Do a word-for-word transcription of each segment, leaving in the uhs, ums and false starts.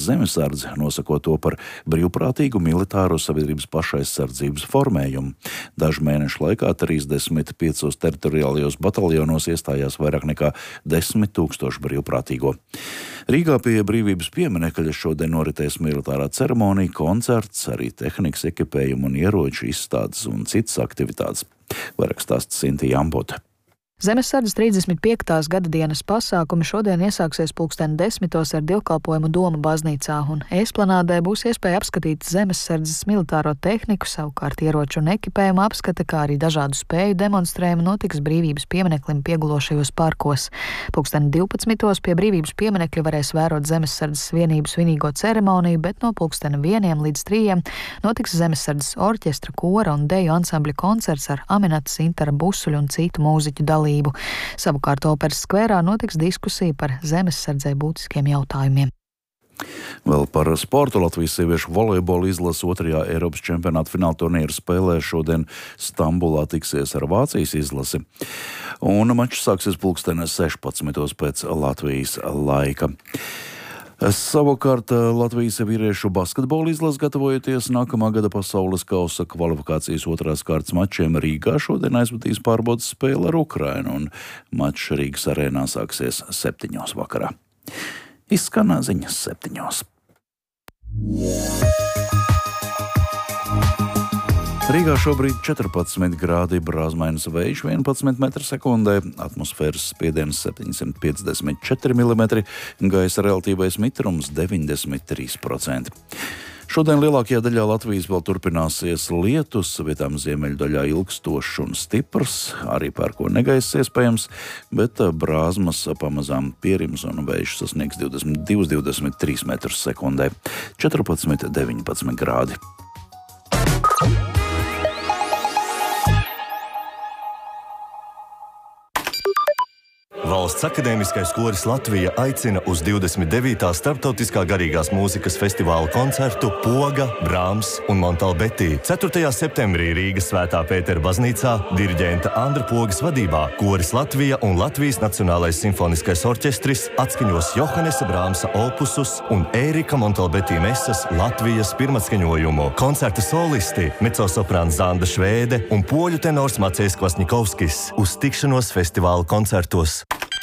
zemesardzi, nosakot to par brīvprātīgu militāro sabiedrības pašaizsardzības formējumu. Dažu mēnešu laikā trīsdesmit piecos teritoriālajos bataljonos iestājās vairāk nekā desmit tūkstoši brīvprātīgo. Rīgā pie Brīvības pieminekļa šodien noritēs militārā ceremonija, koncerts, arī tehnikas ekipējuma un ieroču izstādes un citas aktivitātes. Vairāk stāsta Sintīja Ambota. Zemesardzes trīsdesmit piektās gada dienas pasākumi šodien iesāksies pulksten desmitos ar dievkalpojumu Doma baznīcā, un Esplanādē būs iespēja apskatīt zemesardzes militāro tehniku, savukārt ieroču un ekipējumu apskata, kā arī dažādu spēju demonstrējumu notiks Brīvības piemineklim piegulošajos parkos. Pulksten divpadsmitos pie Brīvības pieminekļa varēs vērot zemesardzes vienību svinīgo ceremoniju, bet no pulksten vieniem līdz trījiem notiks zemesardzes orķestra, kora un deju ansambļa koncerts ar Aminatas, Intara Busuļu un citu mūziķu dalību. Savukārt Operas skverā notiks diskusija par zemesardzei būtiskiem jautājumiem. Vēl par sportu. Latvijas sieviešu volejbola izlase otrajā Eiropas čempionāta fināla turnīra spēlē šodien Stambulā tiksies ar Vācijas izlasi. Un mačs sāksies pulksten sešpadsmitos pēc Latvijas laika. Savukārt Latvijas vīriešu basketbola izlase gatavojoties nākamā gada pasaules kausa kvalifikācijas otrās kārtas mačiem Rīgā šodien aizvadīs pārbaudas spēle ar Ukrainu, un mačs Rīgas arēnā sāksies septiņos vakarā. Izskan ziņas septiņos. Rīgā šobrīd četrpadsmit grādi, brāzmainas vējš vienpadsmit metri sekundē, atmosfēras spiediens septiņsimt piecdesmit četri milimetri, gaisa relatīvais mitrums deviņdesmit trīs procenti. Šodien lielākajā daļā Latvijas vēl turpināsies lietus, vietām ziemeļu daļā ilgstošs un stiprs, arī pērkona negaiss iespējams, bet brāzmas pamazām pierims un vējš sasniegs divdesmit divi līdz divdesmit trīs metrus sekundē, četrpadsmit deviņpadsmit grādi. Valsts akadēmiskais koris Latvija aicina uz divdesmit devītā Starptautiskā garīgās mūzikas festivāla koncertu Poga, Brāms un Montalbetī. ceturtajā septembrī Rīgas Svētā Pētera baznīcā diriģenta Andra Pogas vadībā koris Latvija un Latvijas Nacionālais simfoniskais orķestris atskaņos Johannesa Brāmsa opusus un Ērika Montalbetī mesas Latvijas pirmatskaņojumu. Koncerta solisti mecosoprāns Zanda Švēde un poļu tenors Macejs Kvasņikovskis. Uz tikšanos festivāla koncertos.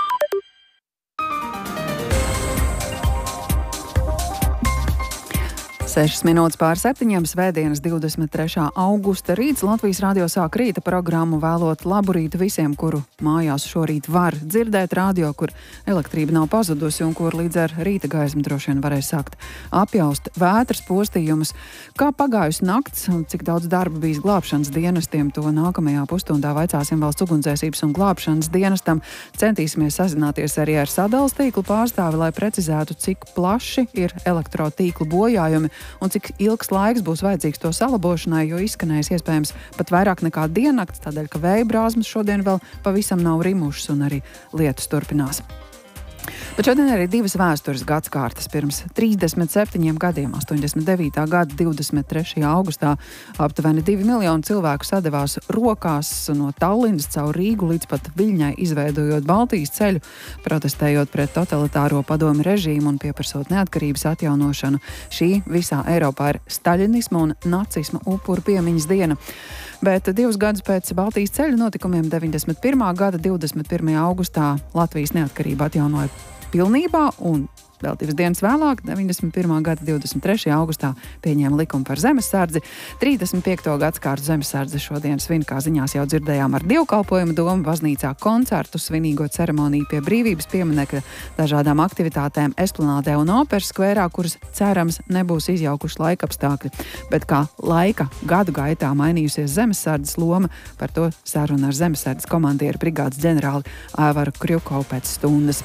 Sešas minūtes pār septiņiem, svētdienas divdesmit trešā augusta rīts. Latvijas radio sāk rīta programmu vēlot labu rītu visiem, kuru mājās šorīt var dzirdēt radio, kur elektrība nav pazudusi un kur līdz ar rīta gaismu droši vien varēs sākt apjaust vētras postījumus. Kā pagājusi nakts un cik daudz darba bijis glābšanas dienestiem, to nākamajā pusstundā vaicāsim Valsts ugunsdzēsības un glābšanas dienestam. Centīsimies sazināties arī ar sadales tīklu pārstāvi, lai precizētu, cik plaši ir elektrotīklu bojājumi un cik ilgs laiks būs vajadzīgs to salabošanai, jo izskanēs iespējams pat vairāk nekā diennakts, tādēļ, ka vēja brāzmas šodien vēl pavisam nav rimušas un arī lietus turpinās. Bet šodien arī divas vēstures gadskārtas. Pirms trīsdesmit septiņiem gadiem, astoņdesmit devītā gada divdesmit trešajā augustā, aptuveni divi miljoni cilvēku sadevās rokās no Tallinas caur Rīgu līdz pat Viļņai, izveidojot Baltijas ceļu, protestējot pret totalitāro padomi režīmu un pieprasot neatkarības atjaunošanu. Šī visā Eiropā ir staļinisma un nacisma upuru piemiņas diena. Bet divus gadus pēc Baltijas ceļa notikumiem deviņdesmit pirmā gada divdesmit pirmajā augustā Latvijas neatkarība atjaunoja pilnībā, un vēl divas dienas vēlāk, deviņdesmit pirmā gada divdesmit trešajā augustā, pieņēma likumu par zemesardzi. trīsdesmit piekto gadskārtu zemesardze šodien svin, kā ziņās jau dzirdējām, ar dievkalpojumu Doma baznīcā, koncertu, svinīgo ceremoniju pie Brīvības pieminekļa, dažādām aktivitātēm Esplanādē un Operas skverā, kuras cerams nebūs izjaukuši laikapstākļi. Bet kā laika gadu gaitā mainījusies zemesardzes loma, par to saruna ar zemesardzes komandieru brigādes ģenerāli Aivaru Krjukovu pēc stundas.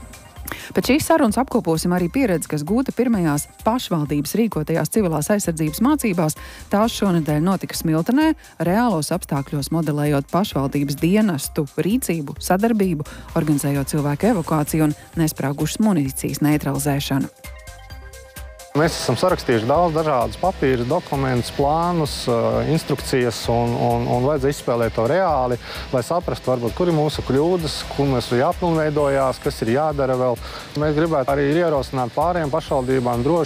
Pēc šīs sarunas apkoposim arī pieredzi, kas gūta pirmajās pašvaldības rīkotajās civilās aizsardzības mācībās. Tās šonedēļ notika Smiltenē, reālos apstākļos modelējot pašvaldības dienestu rīcību, sadarbību, organizējot cilvēku evakuāciju un nesprāgušas munīcijas neutralizēšanu. Mēs esam sarakstījuši daudz dažādus papīrus, dokumentus, plānus, instrukcijas un, un, un vajadzēja izspēlēt to reāli, lai saprastu, varbūt, kur ir mūsu kļūdas, kur mēs jāpilnveidojās, kas ir jādara vēl. Mēs gribētu arī ierosināt pārējām pašvaldībām droši